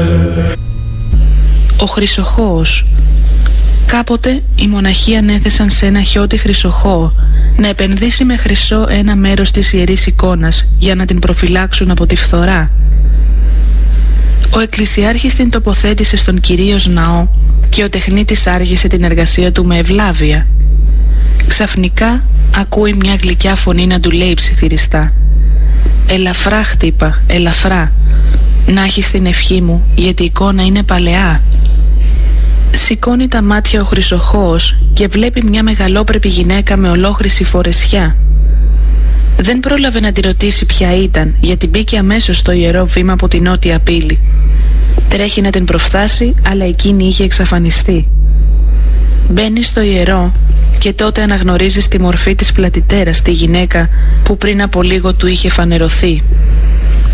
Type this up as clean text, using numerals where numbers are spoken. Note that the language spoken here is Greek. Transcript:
Ο Χρυσοχώος. Κάποτε οι μοναχοί ανέθεσαν σε ένα χιώτη Χρυσοχώο να επενδύσει με χρυσό ένα μέρος της ιερής εικόνας για να την προφυλάξουν από τη φθορά. Ο εκκλησιάρχης την τοποθέτησε στον κυρίως ναό και ο τεχνίτης άργησε την εργασία του με ευλάβεια. Ξαφνικά ακούει μια γλυκιά φωνή να του λέει ψιθυριστά: «Ελαφρά χτύπα, ελαφρά, να έχεις την ευχή μου, γιατί η εικόνα είναι παλαιά». Σηκώνει τα μάτια ο Χρυσοχώος και βλέπει μια μεγαλόπρεπη γυναίκα με ολόχρυση φορεσιά. Δεν πρόλαβε να τη ρωτήσει ποια ήταν, γιατί μπήκε αμέσως στο ιερό βήμα από την νότια πύλη. Τρέχει να την προφθάσει, αλλά εκείνη είχε εξαφανιστεί. Μπαίνει στο ιερό και τότε αναγνωρίζει στη μορφή της πλατητέρας τη γυναίκα που πριν από λίγο του είχε φανερωθεί.